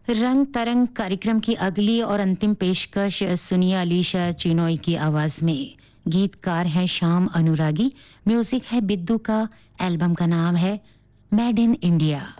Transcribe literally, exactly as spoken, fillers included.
रंग तरंग कार्यक्रम की अगली और अंतिम पेशकश सुनिए अलीशा चिनोई की आवाज में। गीतकार हैं श्याम अनुरागी, म्यूजिक है बिद्दू का, एल्बम का नाम है मेड इन इंडिया।